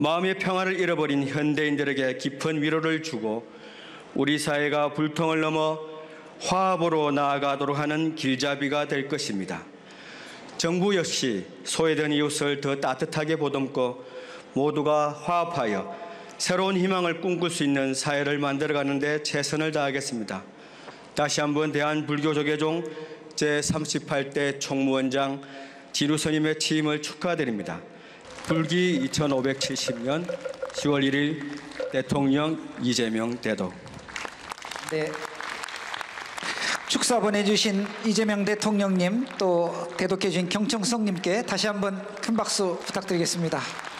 마음의 평화를 잃어버린 현대인들에게 깊은 위로를 주고 우리 사회가 불통을 넘어 화합으로 나아가도록 하는 길잡이가 될 것입니다. 정부 역시 소외된 이웃을 더 따뜻하게 보듬고 모두가 화합하여 새로운 희망을 꿈꿀 수 있는 사회를 만들어가는 데 최선을 다하겠습니다. 다시 한번 대한불교조계종 제38대 총무원장 진우 스님의 취임을 축하드립니다. 불기 2570년 10월 1일 대통령 이재명 대도. 네, 축사 보내주신 이재명 대통령님 또 대독해 주신 경청성님께 다시 한번 큰 박수 부탁드리겠습니다.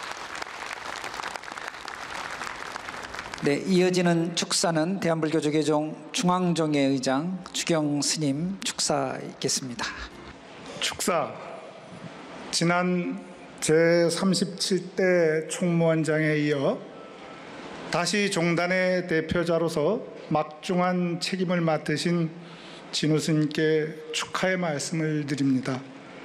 네, 이어지는 축사는 대한불교조계종 중앙정예 의장 주경 스님 축사 있겠습니다. 축사, 지난 제37대 총무원장에 이어 다시 종단의 대표자로서 막중한 책임을 맡으신 진우 스님께 축하의 말씀을 드립니다.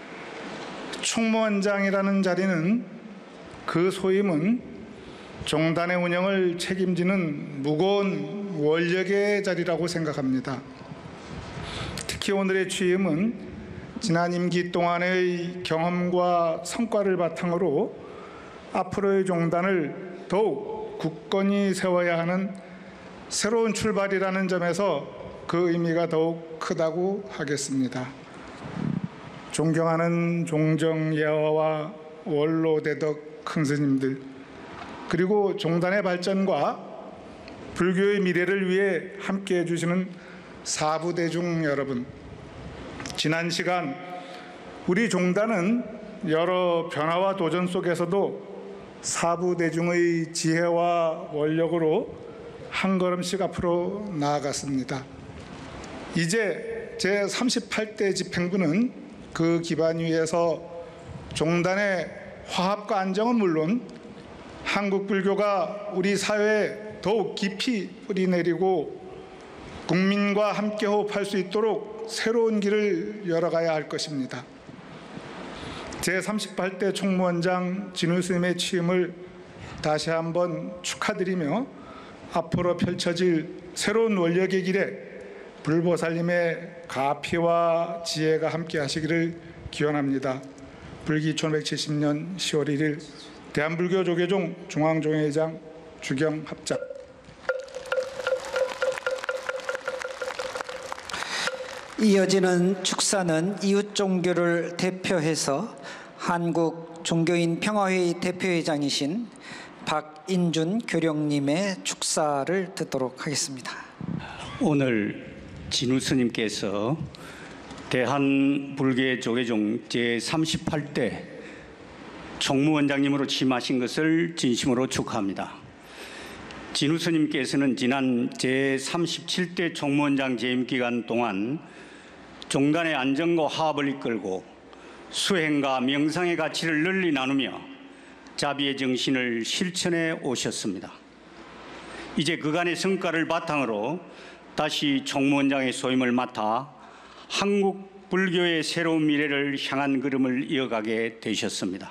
총무원장이라는 자리는 그 소임은 종단의 운영을 책임지는 무거운 원력의 자리라고 생각합니다. 특히 오늘의 취임은 지난 임기 동안의 경험과 성과를 바탕으로 앞으로의 종단을 더욱 굳건히 세워야 하는 새로운 출발이라는 점에서 그 의미가 더욱 크다고 하겠습니다. 존경하는 종정예화와 원로대덕 큰 스님들, 그리고 종단의 발전과 불교의 미래를 위해 함께해 주시는 사부대중 여러분, 지난 시간 우리 종단은 여러 변화와 도전 속에서도 사부대중의 지혜와 원력으로 한 걸음씩 앞으로 나아갔습니다. 이제 제38대 집행부는 그 기반 위에서 종단의 화합과 안정은 물론 한국 불교가 우리 사회에 더욱 깊이 뿌리내리고 국민과 함께 호흡할 수 있도록 새로운 길을 열어가야 할 것입니다. 제38대 총무원장 진우 스님의 취임을 다시 한번 축하드리며 앞으로 펼쳐질 새로운 원력의 길에 불보살님의 가피와 지혜가 함께 하시기를 기원합니다. 불기 1570년 10월 1일 대한불교조계종 중앙종회의장 주경 합작. 이어지는 축사는 이웃 종교를 대표해서 한국 종교인 평화회의 대표회장이신 박인준 교령님의 축사를 듣도록 하겠습니다. 오늘 진우 스님께서 대한불교조계종 제38대 총무원장님으로 취임하신 것을 진심으로 축하합니다. 진우 스님께서는 지난 제37대 총무원장 재임 기간 동안 종단의 안정과 화합을 이끌고 수행과 명상의 가치를 널리 나누며 자비의 정신을 실천해 오셨습니다. 이제 그간의 성과를 바탕으로 다시 총무원장의 소임을 맡아 한국 불교의 새로운 미래를 향한 걸음을 이어가게 되셨습니다.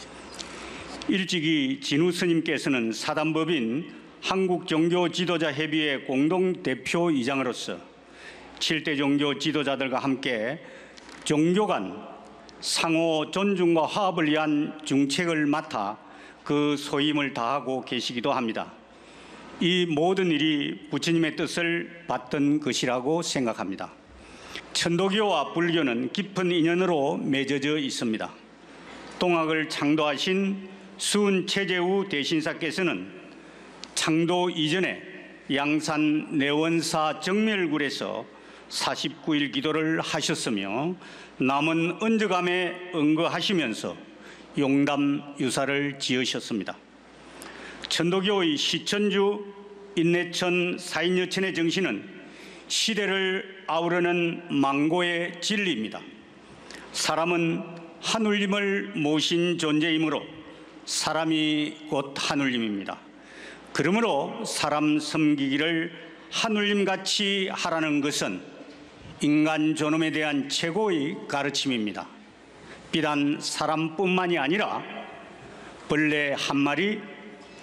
일찍이 진우 스님께서는 사단법인 한국종교지도자협의회 공동대표이장으로서 7대 종교 지도자들과 함께 종교 간 상호 존중과 화합을 위한 중책을 맡아 그 소임을 다하고 계시기도 합니다. 이 모든 일이 부처님의 뜻을 받던 것이라고 생각합니다. 천도교와 불교는 깊은 인연으로 맺어져 있습니다. 동학을 창도하신 수은 최재우 대신사께서는 창도 이전에 양산 내원사 정멸굴에서 49일 기도를 하셨으며 남은 언저감에 응거하시면서 용담 유사를 지으셨습니다. 천도교의 시천주 인내천 사인여천의 정신은 시대를 아우르는 망고의 진리입니다. 사람은 하늘님을 모신 존재이므로 사람이 곧 하늘님입니다. 그러므로 사람 섬기기를 하늘님같이 하라는 것은 인간 존엄에 대한 최고의 가르침입니다. 비단 사람뿐만이 아니라 벌레 한 마리,